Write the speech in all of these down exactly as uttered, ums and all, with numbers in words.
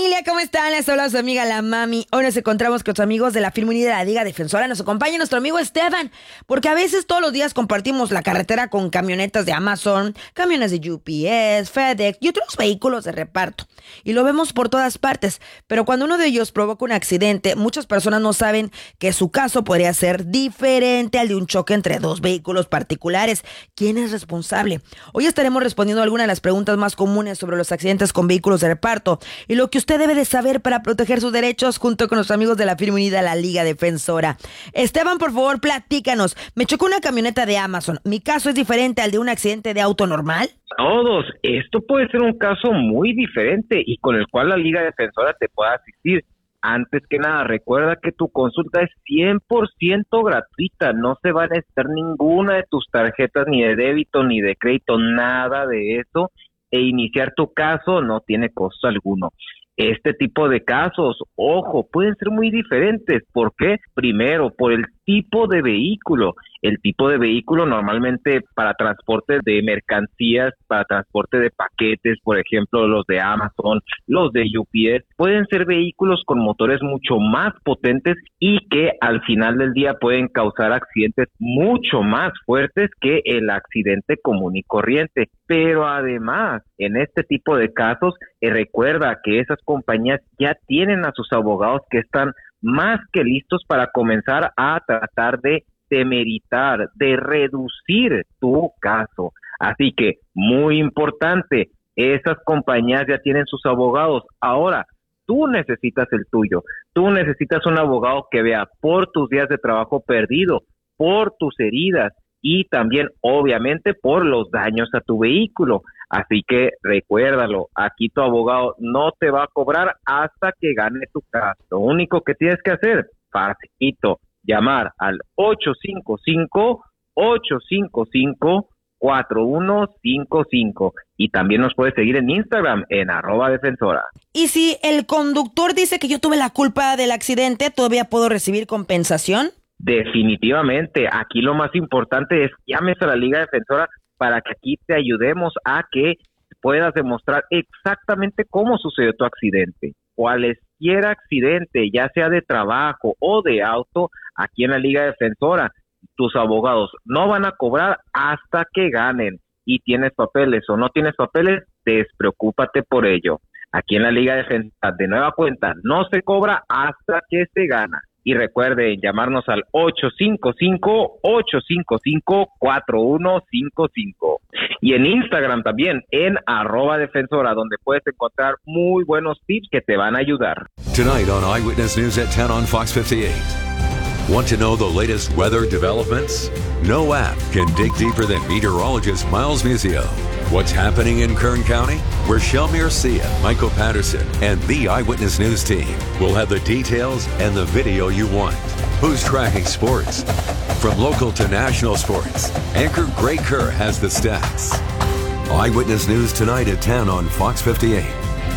familia, ¿cómo están? Les habla su amiga La Mami. Hoy nos encontramos con los amigos de la firma unida de la Liga Defensora. Nos acompaña nuestro amigo Esteban, porque a veces todos los días compartimos la carretera con camionetas de Amazon, camiones de U P S, FedEx y otros vehículos de reparto. Y lo vemos por todas partes, pero cuando uno de ellos provoca un accidente, muchas personas no saben que su caso podría ser diferente al de un choque entre dos vehículos particulares. ¿Quién es responsable? Hoy estaremos respondiendo algunas de las preguntas más comunes sobre los accidentes con vehículos de reparto y lo que usted debe de saber para proteger sus derechos junto con los amigos de la firma unida La Liga Defensora. Esteban, por favor, platícanos. Me chocó una camioneta de Amazon. ¿Mi caso es diferente al de un accidente de auto normal? Todos. Esto puede ser un caso muy diferente y con el cual la Liga Defensora te pueda asistir. Antes que nada, recuerda que tu consulta es cien por ciento gratuita. No se va a necesitar ninguna de tus tarjetas, ni de débito, ni de crédito, nada de eso. E iniciar tu caso no tiene costo alguno. Este tipo de casos, ojo, pueden ser muy diferentes. ¿Por qué? Primero, por el tipo de vehículo. El tipo de vehículo normalmente para transporte de mercancías, para transporte de paquetes, por ejemplo, los de Amazon, los de U P S, pueden ser vehículos con motores mucho más potentes y que al final del día pueden causar accidentes mucho más fuertes que el accidente común y corriente. Pero además, en este tipo de casos, eh, recuerda que esas compañías ya tienen a sus abogados que están más que listos para comenzar a tratar de demeritar, de reducir tu caso. Así que, muy importante, esas compañías ya tienen sus abogados. Ahora, tú necesitas el tuyo. Tú necesitas un abogado que vea por tus días de trabajo perdido, por tus heridas y también, obviamente, por los daños a tu vehículo. Así que recuérdalo, aquí tu abogado no te va a cobrar hasta que gane tu caso. Lo único que tienes que hacer, facilito, llamar al ocho cinco cinco, ocho cinco cinco, cuatro uno cinco cinco y también nos puedes seguir en Instagram en arroba defensora. Y si el conductor dice que yo tuve la culpa del accidente, ¿todavía puedo recibir compensación? Definitivamente, aquí lo más importante es llames a la Liga Defensora para que aquí te ayudemos a que puedas demostrar exactamente cómo sucedió tu accidente. Cualquier accidente, ya sea de trabajo o de auto, aquí en la Liga Defensora, tus abogados no van a cobrar hasta que ganen. Y tienes papeles o no tienes papeles, despreocúpate por ello. Aquí en la Liga Defensora, de nueva cuenta, no se cobra hasta que se gana. Y recuerden llamarnos al ocho cinco cinco, ocho cinco cinco, cuatro uno cinco cinco. Y en Instagram también, en arroba defensora, donde puedes encontrar muy buenos tips que te van a ayudar. Tonight on Eyewitness News at ten on Fox fifty-eight. Want to know the latest weather developments? No app can dig deeper than meteorologist Miles Muzio. What's happening in Kern County? Where Shelmir Sia, Michael Patterson, and the Eyewitness News team will have the details and the video you want. Who's tracking sports? From local to national sports, anchor Gray Kerr has the stats. Eyewitness News tonight at ten on Fox fifty-eight.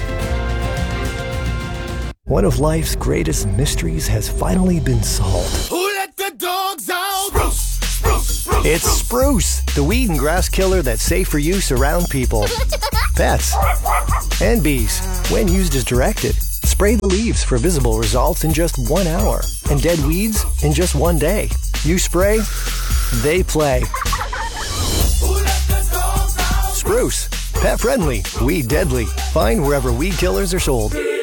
One of life's greatest mysteries has finally been solved. Who let the dogs out? Spruce, spruce, spruce. It's Spruce, the weed and grass killer that's safe for use around people, pets, and bees. When used as directed, spray the leaves for visible results in just one hour and dead weeds in just one day. You spray, they play. Who let the dogs out? Spruce, pet friendly, weed deadly. Find wherever weed killers are sold.